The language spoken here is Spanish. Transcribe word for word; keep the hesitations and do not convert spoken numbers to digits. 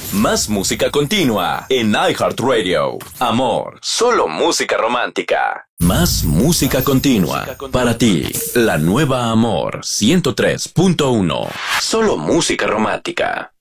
Más música continua en iHeartRadio. Amor, solo música romántica. Más música continua para ti. La nueva Amor ciento tres punto uno. Solo música romántica.